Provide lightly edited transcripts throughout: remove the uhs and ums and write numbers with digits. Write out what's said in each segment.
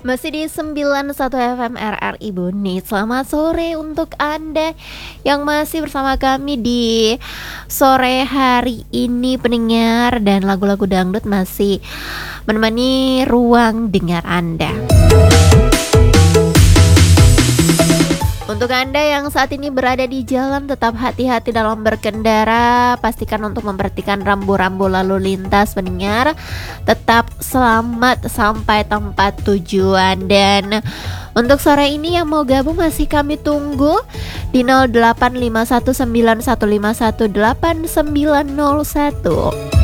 Masih di 91 FM RRI Boni. Selamat sore untuk Anda yang masih bersama kami di sore hari ini pendengar, dan lagu-lagu dangdut masih menemani ruang dengar Anda. Untuk Anda yang saat ini berada di jalan, tetap hati-hati dalam berkendara. Pastikan untuk memperhatikan rambu-rambu lalu lintas pendengar. Tetap selamat sampai tempat tujuan. Dan untuk sore ini yang mau gabung masih kami tunggu di 085191518901.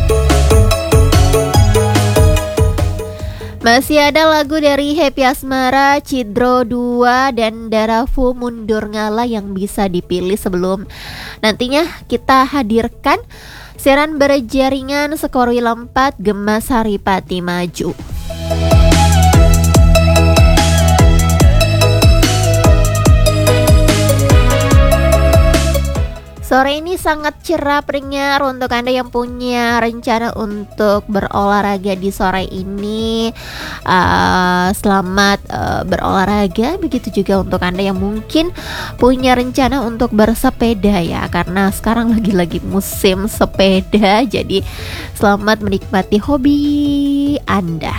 Masih ada lagu dari Happy Asmara, Cidro 2, dan Darafu Mundur Ngalah yang bisa dipilih sebelum nantinya kita hadirkan siaran berjaringan Skor Wilam 4 Gema Saripati Maju. Sore ini sangat cerah pendengar. Untuk Anda yang punya rencana untuk berolahraga di sore ini, selamat berolahraga. Begitu juga untuk Anda yang mungkin punya rencana untuk bersepeda ya, karena sekarang lagi-lagi musim sepeda. Jadi selamat menikmati hobi Anda.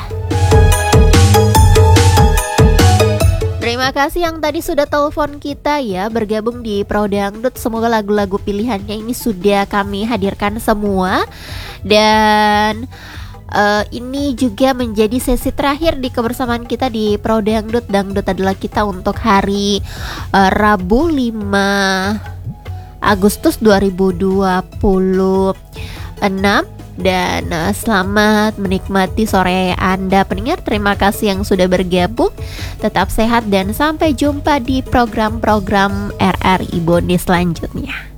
Terima kasih yang tadi sudah telepon kita ya, bergabung di Pro Dangdut. Semoga lagu-lagu pilihannya ini sudah kami hadirkan semua. Dan ini juga menjadi sesi terakhir di kebersamaan kita di Pro Dangdut. Dangdut adalah kita untuk hari Rabu 5 Agustus 2026. Dan selamat menikmati sore Anda pendengar. Terima kasih yang sudah bergabung. Tetap sehat dan sampai jumpa di program-program RRI Boni selanjutnya.